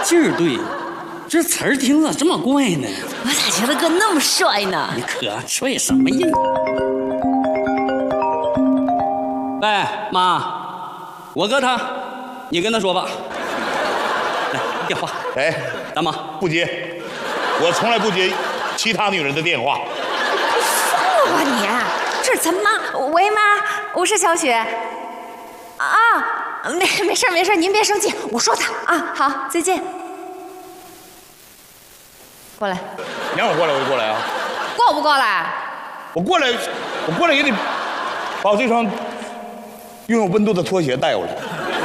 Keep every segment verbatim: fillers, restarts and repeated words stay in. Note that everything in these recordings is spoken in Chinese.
劲儿对，这词儿听着这么怪呢？ 我咋觉得哥那么帅呢？ 你可帅什么呀？喂，妈，我哥他，你跟他说吧。来，电话。 哎， 大妈不接，我从来不接其他女人的电话。 疯了吧你？这是咱妈。喂，妈，我是小雪。啊，没没事没事，您别生气，我说他啊。好，再见。过来。 你让我过来我就过来啊。 过不过来？ 我过来，我过来也得把我这双拥有温度的拖鞋带过来。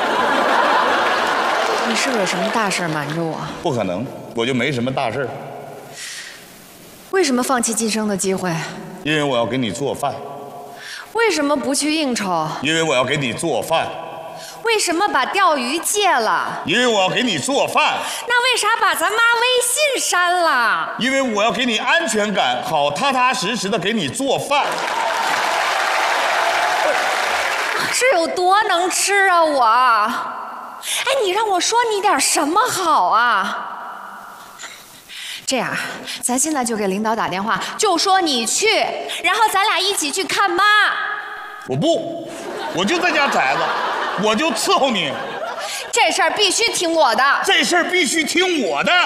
你是不是有什么大事瞒着我？ 不可能，我就没什么大事。 为什么放弃晋升的机会？ 因为我要给你做饭。 为什么不去应酬？ 因为我要给你做饭。 为什么把钓鱼戒了？ 因为我要给你做饭。 那为啥把咱妈微信删了？ 因为我要给你安全感，好踏踏实实的给你做饭。 是有多能吃啊我？哎，你让我说你点什么好啊？这样，咱现在就给领导打电话，就说你去，然后咱俩一起去看妈。 我不，我就在家宅着，我就伺候你。 这事儿必须听我的。 这事儿必须听我的。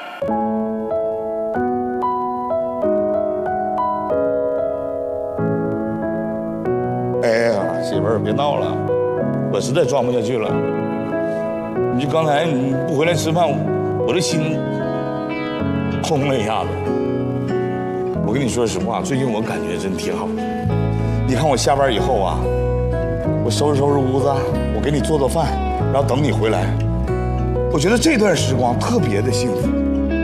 哎呀，媳妇儿，别闹了，我实在装不下去了。你就刚才你不回来吃饭，我这心空了一下子。我跟你说实话，最近我感觉真挺好。你看我下班以后啊，我收拾收拾屋子，我给你做做饭，然后等你回来。我觉得这段时光特别的幸福。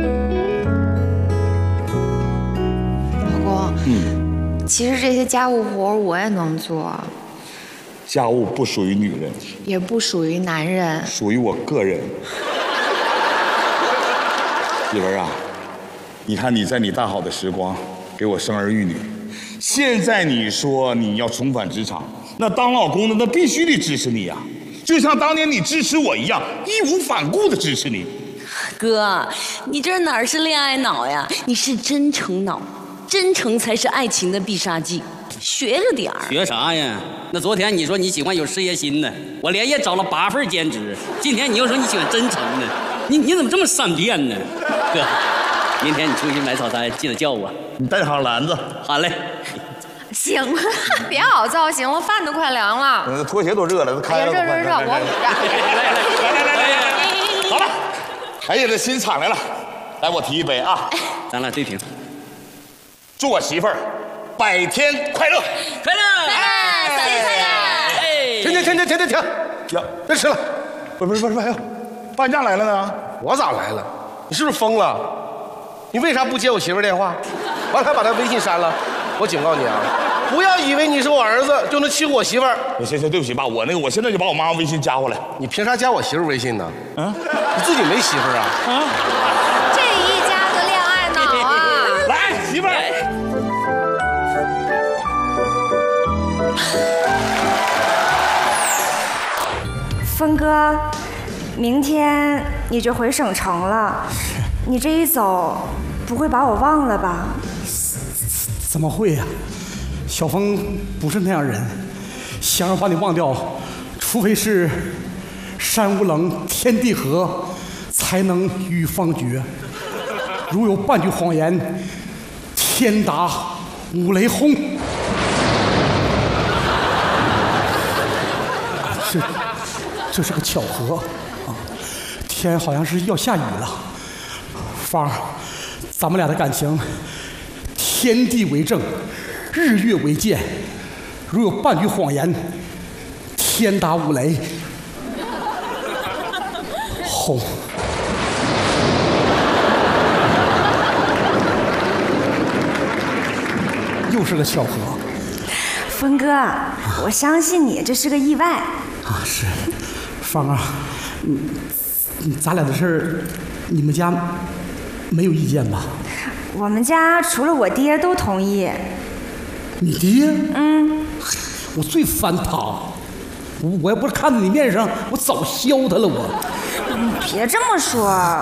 老公，嗯，其实这些家务活我也能做。 家务不属于女人， 也不属于男人， 属于我个人。媳妇儿啊，你看你在你大好的时光给我生儿育女，现在你说你要重返职场，那当老公的那必须得支持你呀、啊，就像当年你支持我一样，义无反顾的支持你。 哥，你这哪是恋爱脑呀？你是真诚脑，真诚才是爱情的必杀技。学着点儿。 学啥呀？那昨天你说你喜欢有事业心的，我连夜找了八份兼职。今天你又说你喜欢真诚的，你你怎么这么善变呢？哥，明天你出去买早餐，记得叫我。 你带好篮子。 好嘞。 行了，别熬造型了，饭都快凉了。 嗯，拖鞋都热了，都开了。 热热热，我捂着。来来来来来来，好了。哎呀，这心敞来了。来，我提一杯啊。 咱俩对瓶。 祝我媳妇儿百天快乐， 快乐！ 哎，三天快乐！ 停停停停停停停！ 停， 别吃了。 不是不是不是，哎呦，半价来了呢。 我咋来了？你是不是疯了？你为啥不接我媳妇儿电话？完了还把她微信删了？我警告你啊，不要以为你是我儿子就能欺负我媳妇儿。 行行，对不起爸，我那个我现在就把我妈妈微信加回来。 你凭啥加我媳妇儿微信呢？啊？你自己没媳妇儿啊？啊？ 这一家子恋爱脑啊！ 来，媳妇儿。 峰哥，明天你就回省城了，你这一走，不会把我忘了吧？ 怎么会呀、啊？小峰不是那样人，想要把你忘掉，除非是山无棱，天地合，才能与方绝。如有半句谎言，天打五雷轰。这这是个巧合啊！天好像是要下雨了。芳儿，咱们俩的感情，天地为证，日月为鉴。如有半句谎言，天打五雷轰。又是个巧合。 峰哥，我相信你，这是个意外。 啊，是，芳儿，嗯，咱俩的事儿，你们家没有意见吧？ 我们家除了我爹都同意。 你爹？ 嗯。 我最烦他，我我要不是看在你面上，我早削他了我。 别这么说。